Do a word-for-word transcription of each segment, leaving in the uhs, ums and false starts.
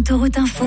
Autoroute Info.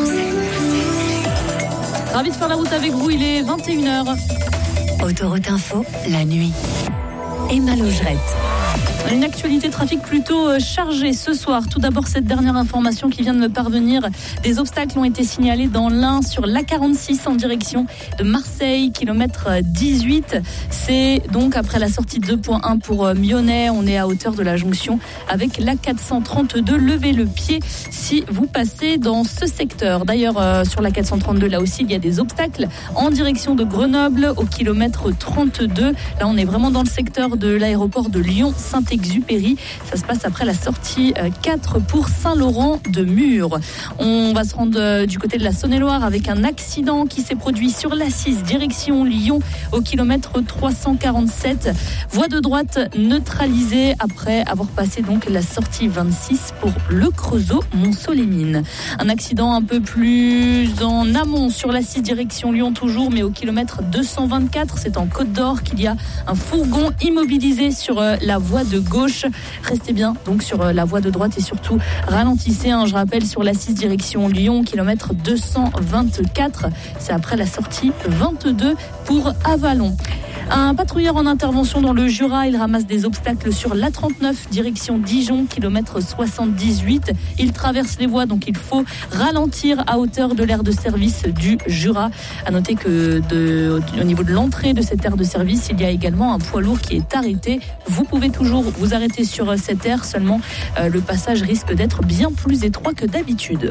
Ravi de faire la route avec vous, il est vingt et une heures. Autoroute Info, la nuit. Emma Logerette. Une actualité trafic plutôt chargée ce soir. Tout d'abord, cette dernière information qui vient de me parvenir. Des obstacles ont été signalés dans l'Ain sur l'A quarante-six en direction de Marseille, kilomètre dix-huit. C'est donc après la sortie deux point un pour Myonnais. On est à hauteur de la jonction avec l'A quatre cent trente-deux. Levez le pied si vous passez dans ce secteur. D'ailleurs, euh, sur l'A quatre cent trente-deux, là aussi, il y a des obstacles en direction de Grenoble au kilomètre trente-deux. Là, on est vraiment dans le secteur de l'aéroport de Lyon-Saint-Exupéry. Ça se passe après la sortie quatre pour Saint-Laurent-de-Mur. On va se rendre du côté de la Saône-et-Loire avec un accident qui s'est produit sur l'A six, direction Lyon, au kilomètre trois cent quarante-sept. Voie de droite neutralisée après avoir passé donc la sortie vingt-six pour Le Creusot, Montceau-les-Mines. Un accident un peu plus en amont sur l'A six, direction Lyon toujours, mais au kilomètre deux cent vingt-quatre. C'est en Côte d'Or qu'il y a un fourgon immobilisé sur la voie de gauche. Restez bien donc sur la voie de droite et surtout ralentissez. Hein, je rappelle, sur l'A six direction Lyon, kilomètre deux cent vingt-quatre. C'est après la sortie vingt-deux pour Avalon. Un patrouilleur en intervention dans le Jura, il ramasse des obstacles sur l'A trente-neuf, direction Dijon, kilomètre soixante-dix-huit. Il traverse les voies, donc il faut ralentir à hauteur de l'aire de service du Jura. À noter que de, au niveau de l'entrée de cette aire de service, il y a également un poids lourd qui est arrêté. Vous pouvez toujours vous arrêter sur cette aire, seulement euh, le passage risque d'être bien plus étroit que d'habitude.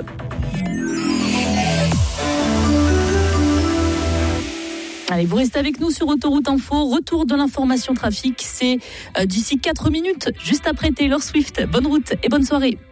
Allez, vous restez avec nous sur Autoroute Info. Retour de l'information trafic, c'est euh, d'ici quatre minutes, juste après Taylor Swift. Bonne route et bonne soirée.